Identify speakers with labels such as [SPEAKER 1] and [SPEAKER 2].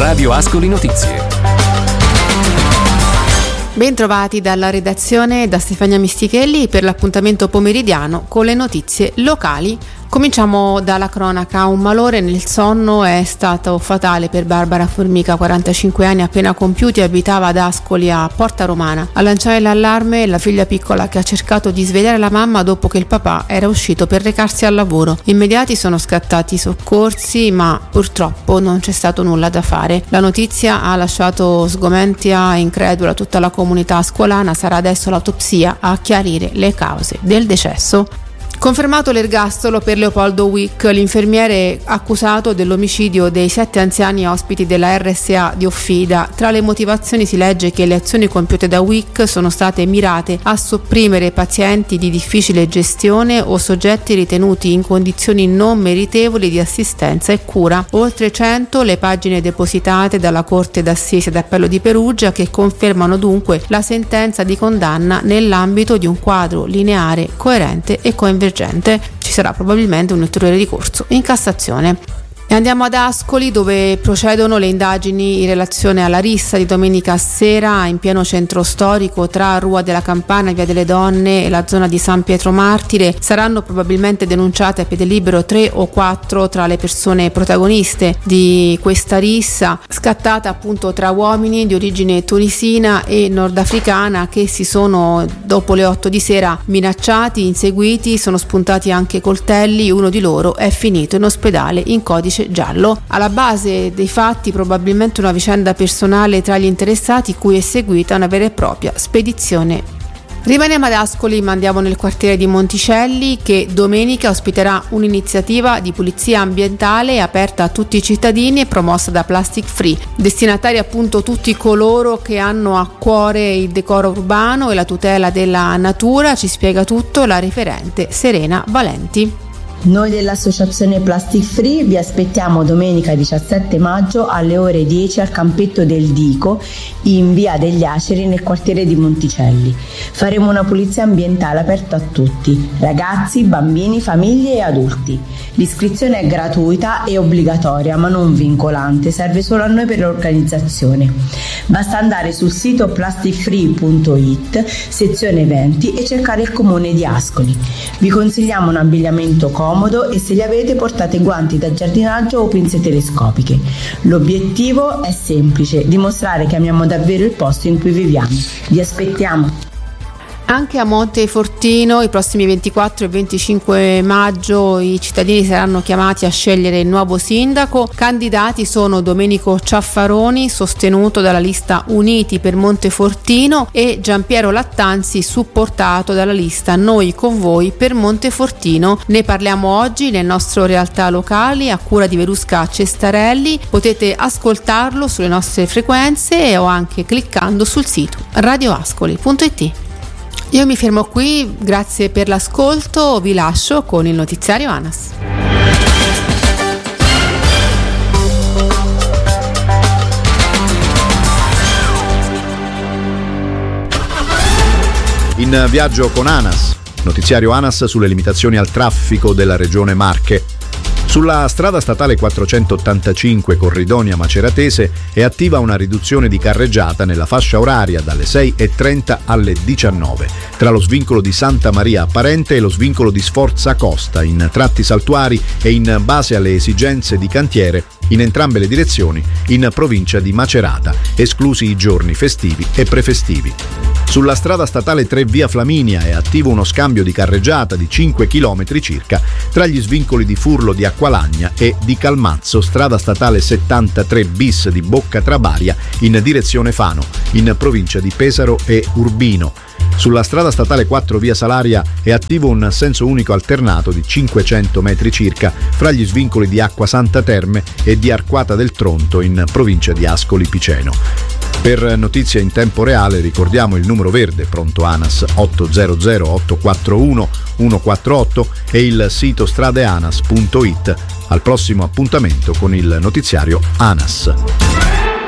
[SPEAKER 1] Radio Ascoli Notizie.
[SPEAKER 2] Bentrovati dalla redazione da Stefania Mistichelli per l'appuntamento pomeridiano con le notizie locali. Cominciamo dalla cronaca. Un malore nel sonno è stato fatale per Barbara Formica, 45 anni appena compiuti, abitava ad Ascoli a Porta Romana. A lanciare l'allarme la figlia piccola che ha cercato di svegliare la mamma dopo che il papà era uscito per recarsi al lavoro. Immediati sono scattati i soccorsi, ma purtroppo non c'è stato nulla da fare. La notizia ha lasciato sgomentia e incredula tutta la comunità ascolana. Sarà adesso l'autopsia a chiarire le cause del decesso. Confermato l'ergastolo per Leopoldo Wick, l'infermiere accusato dell'omicidio dei 7 anziani ospiti della RSA di Offida. Tra le motivazioni si legge che le azioni compiute da Wick sono state mirate a sopprimere pazienti di difficile gestione o soggetti ritenuti in condizioni non meritevoli di assistenza e cura. Oltre 100 le pagine depositate dalla Corte d'Assise d'Appello di Perugia, che confermano dunque la sentenza di condanna nell'ambito di un quadro lineare, coerente e coinvolgente. Ci sarà probabilmente un ulteriore ricorso in Cassazione. E andiamo ad Ascoli, dove procedono le indagini in relazione alla rissa di domenica sera in pieno centro storico tra Rua della Campana, Via delle Donne e la zona di San Pietro Martire. Saranno probabilmente denunciate a piede libero 3 o 4 tra le persone protagoniste di questa rissa, scattata appunto tra uomini di origine tunisina e nordafricana che si sono, dopo le 8 di sera, minacciati, inseguiti, sono spuntati anche coltelli. Uno di loro è finito in ospedale in codice giallo. Alla base dei fatti probabilmente una vicenda personale tra gli interessati, cui è seguita una vera e propria spedizione. Rimaniamo ad Ascoli, ma andiamo nel quartiere di Monticelli, che domenica ospiterà un'iniziativa di pulizia ambientale aperta a tutti i cittadini e promossa da Plastic Free, destinatari appunto tutti coloro che hanno a cuore il decoro urbano e la tutela della natura. Ci spiega tutto la referente Serena Valenti.
[SPEAKER 3] Noi dell'associazione Plastic Free vi aspettiamo domenica 17 maggio alle ore 10 al campetto del Dico in via degli Aceri nel quartiere di Monticelli. Faremo una pulizia ambientale aperta a tutti, ragazzi, bambini, famiglie e adulti. L'iscrizione è gratuita e obbligatoria ma non vincolante, serve solo a noi per l'organizzazione. Basta andare sul sito plasticfree.it, sezione eventi, e cercare il comune di Ascoli. Vi consigliamo un abbigliamento comodo e se li avete portate guanti da giardinaggio o pinze telescopiche. L'obiettivo è semplice: dimostrare che amiamo davvero il posto in cui viviamo. Vi aspettiamo.
[SPEAKER 2] Anche a Montefortino i prossimi 24 e 25 maggio i cittadini saranno chiamati a scegliere il nuovo sindaco. Candidati sono Domenico Ciaffaroni, sostenuto dalla lista Uniti per Montefortino, e Giampiero Lattanzi, supportato dalla lista Noi con Voi per Montefortino. Ne parliamo oggi nel nostro Realtà Locali a cura di Verusca Cestarelli. Potete ascoltarlo sulle nostre frequenze o anche cliccando sul sito radioascoli.it. Io mi fermo qui, grazie per l'ascolto, vi lascio con il notiziario ANAS.
[SPEAKER 4] In viaggio con ANAS, notiziario ANAS sulle limitazioni al traffico della regione Marche. Sulla strada statale 485 Corridonia Maceratese è attiva una riduzione di carreggiata nella fascia oraria dalle 6:30 alle 19, tra lo svincolo di Santa Maria Apparente e lo svincolo di Sforza Costa, in tratti saltuari e in base alle esigenze di cantiere in entrambe le direzioni in provincia di Macerata, esclusi i giorni festivi e prefestivi. Sulla strada statale 3 via Flaminia è attivo uno scambio di carreggiata di 5 km circa tra gli svincoli di Furlo di Acqualagna e di Calmazzo, strada statale 73 bis di Bocca Trabaria in direzione Fano, in provincia di Pesaro e Urbino. Sulla strada statale 4 via Salaria è attivo un senso unico alternato di 500 metri circa fra gli svincoli di Acqua Santa Terme e di Arquata del Tronto in provincia di Ascoli Piceno. Per notizie in tempo reale ricordiamo il numero verde pronto ANAS 800 841 148 e il sito stradeanas.it. Al prossimo appuntamento con il notiziario ANAS.